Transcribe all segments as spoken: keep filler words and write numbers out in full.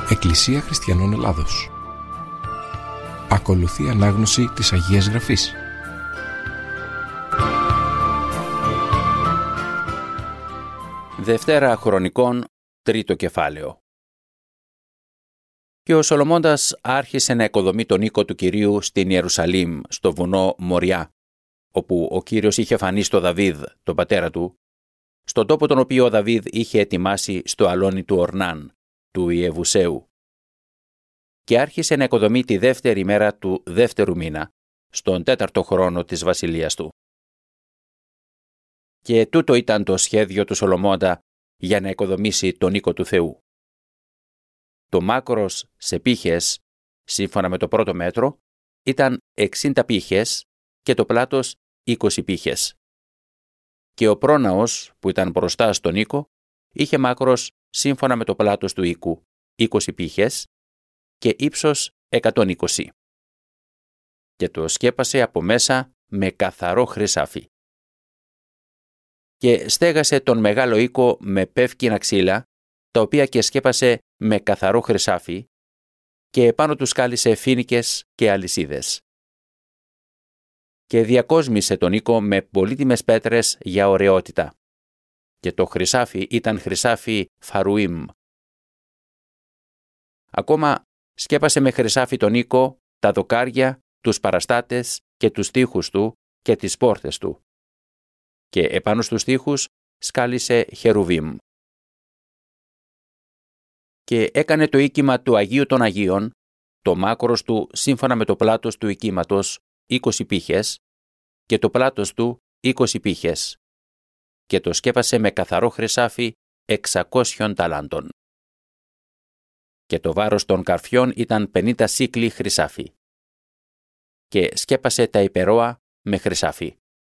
Εκκλησία Χριστιανών Ελλάδος. Ακολουθεί ανάγνωση της Αγίας Γραφής. Δευτέρα Χρονικών, τρίτο κεφάλαιο. Και ο Σολομώντας άρχισε να οικοδομεί τον οίκο του Κυρίου στην Ιερουσαλήμ, στο βουνό Μοριά, όπου ο Κύριος είχε φανεί στο Δαβίδ, τον πατέρα του, στον τόπο τον οποίο ο Δαβίδ είχε ετοιμάσει στο αλόνι του Ορνάν, του Ιεβουσαίου. Και άρχισε να οικοδομεί τη δεύτερη μέρα του δεύτερου μήνα, στον τέταρτο χρόνο της βασιλείας του. Και τούτο ήταν το σχέδιο του Σολομώντα για να οικοδομήσει τον οίκο του Θεού. Το μάκρος σε πύχες, σύμφωνα με το πρώτο μέτρο, ήταν εξήντα πύχες και το πλάτος είκοσι πύχες. Και ο πρόναος που ήταν μπροστά στον οίκο είχε μάκρος σύμφωνα με το πλάτος του οίκου είκοσι πύχες και ύψος εκατόν είκοσι. Και το σκέπασε από μέσα με καθαρό χρυσάφι. Και στέγασε τον μεγάλο οίκο με πεύκινα ξύλα, τα οποία και σκέπασε με καθαρό χρυσάφι, και επάνω τους κάλυσε φοίνικες και αλυσίδες. Και διακόσμησε τον οίκο με πολύτιμες πέτρες για ωραιότητα. Και το χρυσάφι ήταν χρυσάφι φαρουίμ. Ακόμα σκέπασε με χρυσάφι τον οίκο, τα δοκάρια, τους παραστάτες και τους τοίχους του και τις πόρτες του. Και επάνω στους τοίχους σκάλισε χερουβίμ. Και έκανε το οίκημα του Αγίου των Αγίων, το μάκρος του σύμφωνα με το πλάτος του οικήματος είκοσι πύχες και το πλάτος του είκοσι πύχες, και το σκέπασε με καθαρό χρυσάφι εξακόσιων ταλάντων. Και το βάρος των καρφιών ήταν πενήντα σίκλι χρυσάφι. Και σκέπασε τα υπερόα με χρυσάφι.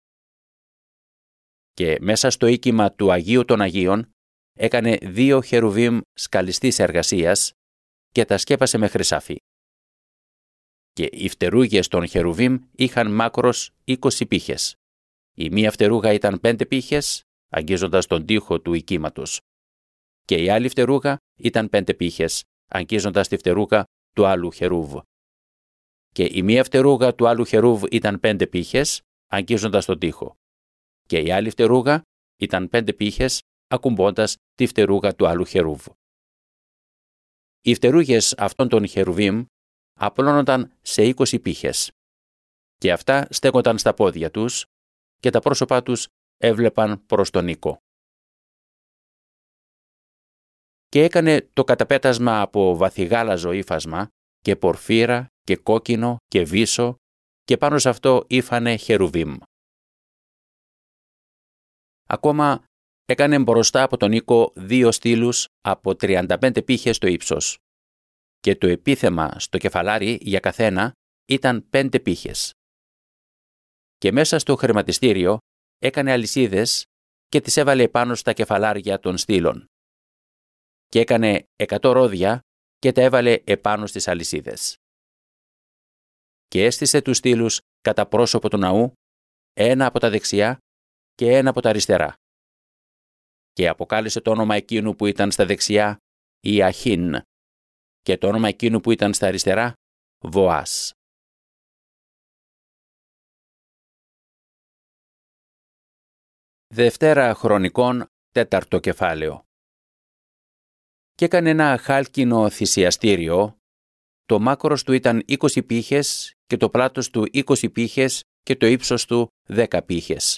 Και μέσα στο οίκημα του Αγίου των Αγίων έκανε δύο χερουβίμ σκαλιστής εργασίας και τα σκέπασε με χρυσάφι. Και οι φτερούγες των χερουβίμ είχαν μάκρος είκοσι πύχες. Η μία φτερούγα ήταν πέντε πύχες, αγγίζοντας τον τοίχο του οικήματος. Και η άλλη φτερούγα ήταν πέντε πύχες, αγγίζοντας τη φτερούγα του άλλου χερούβ. Και η μία φτερούγα του άλλου χερούβ ήταν πέντε πύχες, αγγίζοντας τον τοίχο. Και η άλλη φτερούγα ήταν πέντε πύχες, ακουμπώντας τη φτερούγα του άλλου χερούβ. Οι φτερούγες αυτών των χερουβίμ απλώνονταν σε είκοσι πύχες. Και αυτά στέκονταν στα πόδια τους και τα πρόσωπά τους έβλεπαν προς τον οίκο. Και έκανε το καταπέτασμα από βαθυγάλαζο ύφασμα και πορφύρα και κόκκινο και βύσσο, και πάνω σε αυτό ήφανε χερουβίμ. Ακόμα έκανε μπροστά από τον οίκο δύο στήλους από τριάντα πέντε πύχες το ύψος, και το επίθεμα στο κεφαλάρι για καθένα ήταν πέντε πύχες. Και μέσα στο χρηματιστήριο έκανε αλυσίδες και τις έβαλε επάνω στα κεφαλάρια των στήλων. Και έκανε εκατό ρόδια και τα έβαλε επάνω στις αλυσίδες. Και έστησε τους στήλους κατά πρόσωπο του ναού, ένα από τα δεξιά και ένα από τα αριστερά. Και αποκάλεσε το όνομα εκείνου που ήταν στα δεξιά Ιαχίν και το όνομα εκείνου που ήταν στα αριστερά Βοάς. Δευτέρα Χρονικών, τέταρτο κεφάλαιο. Και έκανε ένα χάλκινο θυσιαστήριο, το μάκρος του ήταν είκοσι πύχες και το πλάτος του είκοσι πύχες και το ύψος του δέκα πύχες.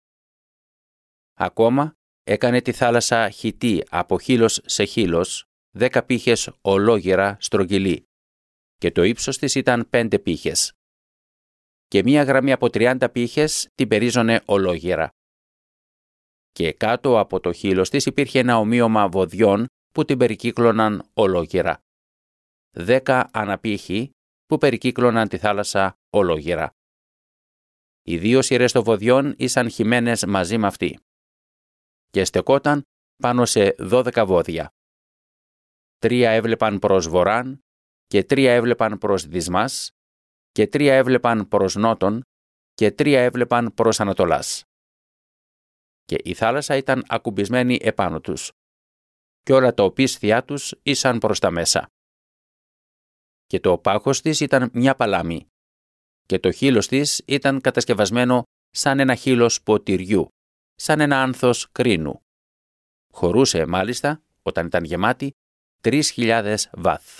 Ακόμα έκανε τη θάλασσα χυτή από χείλος σε χείλος, δέκα πύχες ολόγυρα στρογγυλή, και το ύψος της ήταν πέντε πύχες. Και μία γραμμή από τριάντα πύχες την περίζωνε ολόγυρα. Και κάτω από το χείλος της υπήρχε ένα ομοίωμα βοδιών που την περικύκλωναν ολόγυρα. Δέκα αναπύχοι που περικύκλωναν τη θάλασσα ολόγυρα. Οι δύο σειρές των βοδιών ήσαν χυμένες μαζί με αυτή. Και στεκόταν πάνω σε δώδεκα βόδια. Τρία έβλεπαν προς βορράν και τρία έβλεπαν προς δυσμάς και τρία έβλεπαν προς νότον και τρία έβλεπαν προς ανατολάς. Και η θάλασσα ήταν ακουμπισμένη επάνω τους και όλα τα οπίσθια τους ήσαν προς τα μέσα. και το πάχος της ήταν μια παλάμη και το χείλος της ήταν κατασκευασμένο σαν ένα χείλος ποτηριού, σαν ένα άνθος κρίνου. Χωρούσε μάλιστα, όταν ήταν γεμάτη, τρεις χιλιάδες βάθ.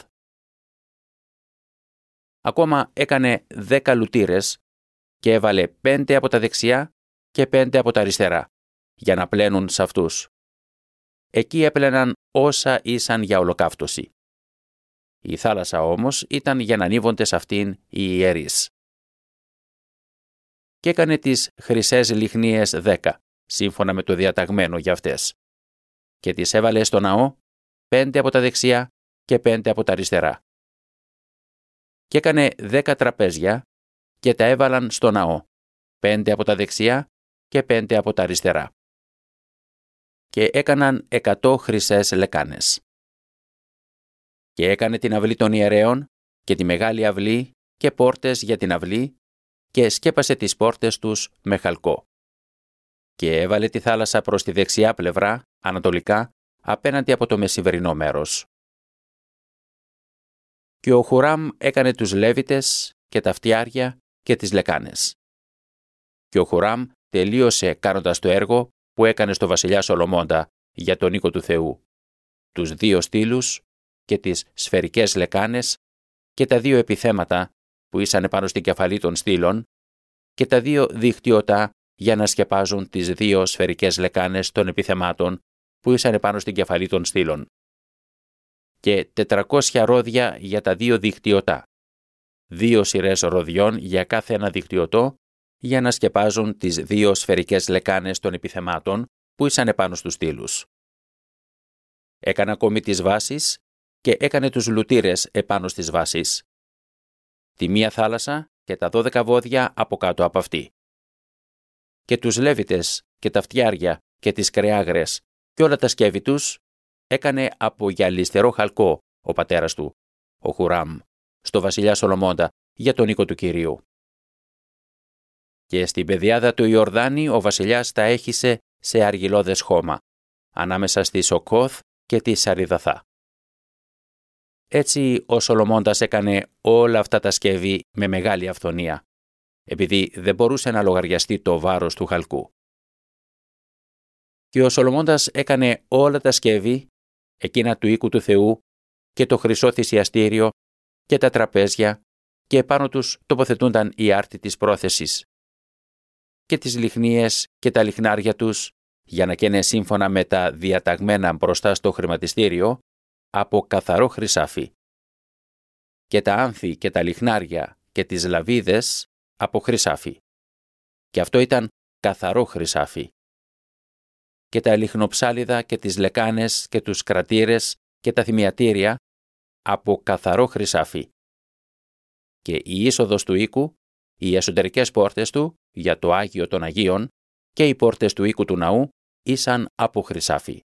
Ακόμα έκανε δέκα λουτήρες και έβαλε πέντε από τα δεξιά και πέντε από τα αριστερά, για να πλένουν σε αυτούς. Εκεί έπλαιναν όσα ήσαν για ολοκαύτωση. Η θάλασσα όμως ήταν για να ανίβονται σε αυτήν οι ιερείς. Και έκανε τις χρυσές λιχνίες δέκα, σύμφωνα με το διαταγμένο για αυτές. Και τις έβαλε στο ναό, πέντε από τα δεξιά και πέντε από τα αριστερά. Και έκανε δέκα τραπέζια και τα έβαλαν στο ναό, πέντε από τα δεξιά και πέντε από τα αριστερά. Και έκαναν εκατό χρυσές λεκάνες. Και έκανε την αυλή των ιερέων και τη μεγάλη αυλή και πόρτες για την αυλή και σκέπασε τις πόρτες τους με χαλκό. Και έβαλε τη θάλασσα προς τη δεξιά πλευρά, ανατολικά, απέναντι από το μεσημβρινό μέρος. Και ο Χουράμ έκανε τους Λέβητες και τα φτιάρια και τις λεκάνες. Και ο Χουράμ τελείωσε κάνοντας το έργο που έκανε στο βασιλιά Σολομώντα για τον οίκο του Θεού, τους δύο στήλους και τις σφαιρικές λεκάνες και τα δύο επιθέματα που ήσαν πάνω στην κεφαλή των στήλων και τα δύο δίχτυωτά για να σκεπάζουν τις δύο σφαιρικές λεκάνες των επιθεμάτων που ήσαν πάνω στην κεφαλή των στήλων. Και τετρακόσια ρόδια για τα δύο δίχτυωτά. Δύο σειρές ροδιών για κάθε ένα δίχτυωτό για να σκεπάζουν τις δύο σφαιρικές λεκάνες των επιθεμάτων που ήσαν πάνω στους στήλους. Έκανε ακόμη τις βάσεις και έκανε τους λουτήρες επάνω στις βάσεις. Τη μία θάλασσα και τα δώδεκα βόδια από κάτω από αυτή. Και τους Λέβητες και τα φτιάρια και τις κρεάγρες και όλα τα σκεύη τους έκανε από γυαλιστερό χαλκό ο πατέρας του, ο Χουράμ, στο βασιλιά Σολομώντα για τον οίκο του Κυρίου. Και στην πεδιάδα του Ιορδάνη ο βασιλιάς τα έχισε σε αργυλώδες χώμα, ανάμεσα στη Σοκόθ και τη Σαριδαθά. Έτσι ο Σολομώντας έκανε όλα αυτά τα σκεύη με μεγάλη αυθονία, επειδή δεν μπορούσε να λογαριαστεί το βάρος του χαλκού. Και ο Σολομώντας έκανε όλα τα σκεύη, εκείνα του οίκου του Θεού και το χρυσό θυσιαστήριο και τα τραπέζια και επάνω τους τοποθετούνταν οι άρτοι της πρόθεσης και τις λιχνίες και τα λιχνάρια τους για να καίνε σύμφωνα με τα διαταγμένα μπροστά στο χρηματιστήριο από καθαρό χρυσάφι και τα άνθη και τα λιχνάρια και τις λαβίδες από χρυσάφι. Και αυτό ήταν καθαρό χρυσάφι. Και τα λιχνοψάλιδα και τις λεκάνες και τους κρατήρες και τα θυμιατήρια από καθαρό χρυσάφι. Και η είσοδος του οίκου, οι εσωτερικές πόρτες του για το Άγιο των Αγίων και οι πόρτες του οίκου του ναού ήσαν από χρυσάφι.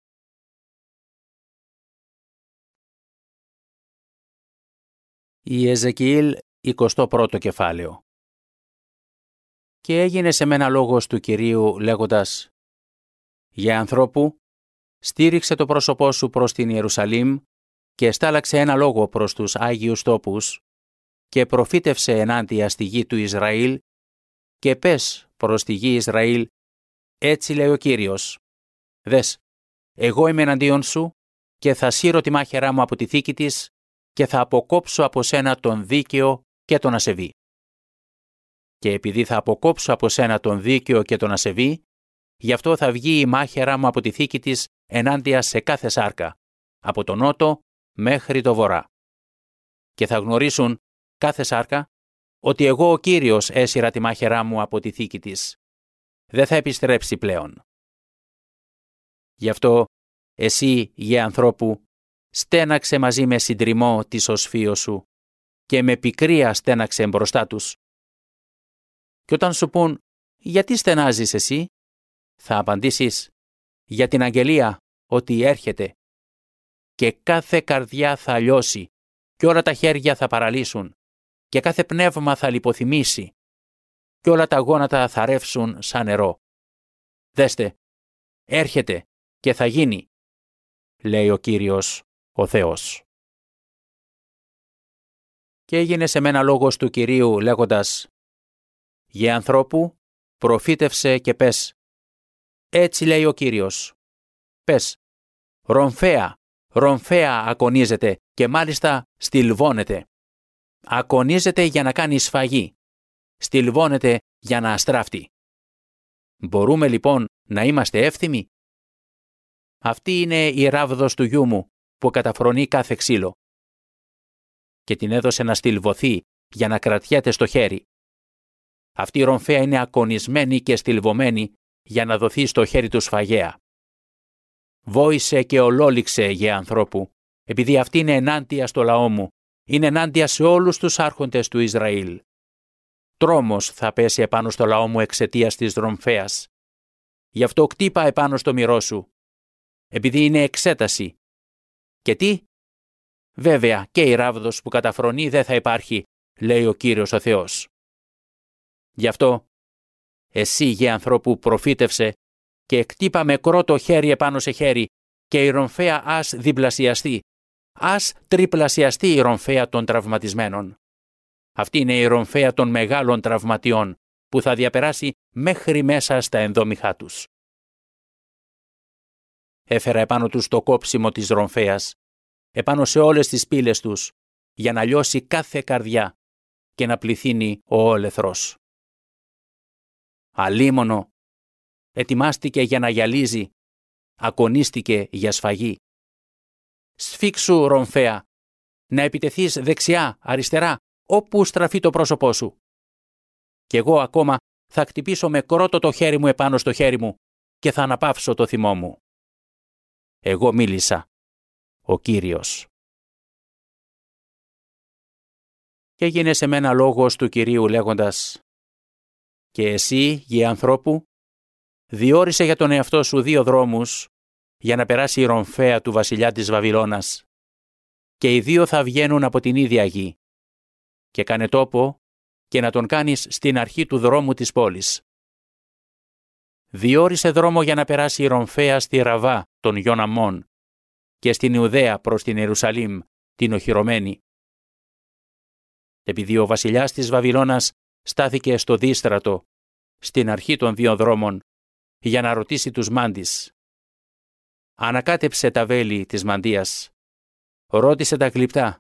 Η Εζεκιήλ εικοστό πρώτο κεφάλαιο. Και έγινε σε μένα λόγος του Κυρίου λέγοντας: «Για ανθρώπου, στήριξε το πρόσωπό σου προς την Ιερουσαλήμ και στάλαξε ένα λόγο προς τους Άγιους τόπους και προφήτευσε ενάντια στη γη του Ισραήλ και πες προς τη γη Ισραήλ, έτσι λέει ο Κύριος, δες, εγώ είμαι εναντίον σου και θα σύρω τη μάχαιρά μου από τη θήκη της και θα αποκόψω από σένα τον δίκαιο και τον ασεβή. Και επειδή θα αποκόψω από σένα τον δίκαιο και τον ασεβή, γι' αυτό θα βγει η μάχαιρά μου από τη θήκη της ενάντια σε κάθε σάρκα, από τον νότο μέχρι το βορρά. Και θα γνωρίσουν κάθε σάρκα ότι εγώ ο Κύριος έσυρα τη μάχαιρά μου από τη θήκη της. Δεν θα επιστρέψει πλέον. Γι' αυτό εσύ, γε ανθρώπου, στέναξε μαζί με συντριμμό τη οσφύο σου και με πικρία στέναξε μπροστά τους. Και όταν σου πούν, γιατί στενάζεις εσύ, θα απαντήσεις, για την αγγελία ότι έρχεται. Και κάθε καρδιά θα λιώσει και όλα τα χέρια θα παραλύσουν και κάθε πνεύμα θα λιποθυμήσει και όλα τα γόνατα θα ρεύσουν σαν νερό. Δέστε, έρχεται και θα γίνει, λέει ο Κύριος, ο Θεός. Και έγινε σε μένα λόγος του Κυρίου λέγοντας: «Γε ανθρώπου, προφήτευσε και πες, έτσι λέει ο Κύριος. Πες, ρομφαία, ρομφαία ακονίζεται και μάλιστα στυλβώνεται. Ακονίζεται για να κάνει σφαγή. Στυλβώνεται για να αστράφτει. Μπορούμε λοιπόν να είμαστε εύθυμοι? Αυτή είναι η ράβδος του γιού μου που καταφρονεί κάθε ξύλο. Και την έδωσε να στυλβωθεί για να κρατιέται στο χέρι. Αυτή η ρομφαία είναι ακονισμένη και στυλβωμένη για να δοθεί στο χέρι του σφαγέα. Βόησε και ολόληξε, γε ανθρώπου, επειδή αυτή είναι ενάντια στο λαό μου, είναι ενάντια σε όλους τους άρχοντες του Ισραήλ. Τρόμος θα πέσει επάνω στο λαό μου εξαιτίας της ρομφαίας. Γι' αυτό κτύπα επάνω στο μυρό σου, επειδή είναι εξέταση. Και τι? Βέβαια και η ράβδος που καταφρονεί δεν θα υπάρχει, λέει ο Κύριος ο Θεός. Γι' αυτό, εσύ γε ανθρώπου προφήτευσε και εκτύπα με κρότο χέρι επάνω σε χέρι και η ρομφαία ας διπλασιαστεί, ας τριπλασιαστεί η ρομφαία των τραυματισμένων. Αυτή είναι η ρομφαία των μεγάλων τραυματιών που θα διαπεράσει μέχρι μέσα στα ενδόμηχά τους. Έφερα επάνω τους το κόψιμο της ρομφαίας, επάνω σε όλες τις πύλες τους, για να λιώσει κάθε καρδιά και να πληθύνει ο όλεθρος. Αλίμονο, ετοιμάστηκε για να γυαλίζει, ακονίστηκε για σφαγή. Σφίξου ρομφαία, να επιτεθείς δεξιά, αριστερά, όπου στραφεί το πρόσωπό σου. Κι εγώ ακόμα θα χτυπήσω με κρότο το χέρι μου επάνω στο χέρι μου και θα αναπαύσω το θυμό μου. Εγώ μίλησα, ο Κύριος. Και έγινε σε μένα λόγος του Κυρίου λέγοντας: «Και εσύ, γε ανθρώπου, διόρισε για τον εαυτό σου δύο δρόμους για να περάσει η ρομφαία του βασιλιά της Βαβυλώνας, και οι δύο θα βγαίνουν από την ίδια γη, και κάνε τόπο και να τον κάνεις στην αρχή του δρόμου της πόλης. Διόρισε δρόμο για να περάσει η ρομφαία στη Ραβά των γιων Αμμών και στην Ιουδαία προς την Ιερουσαλήμ, την οχυρωμένη. Επειδή ο βασιλιάς της Βαβυλώνας στάθηκε στο δίστρατο, στην αρχή των δύο δρόμων, για να ρωτήσει τους μάντις. Ανακάτεψε τα βέλη της μαντείας, ρώτησε τα γλυπτά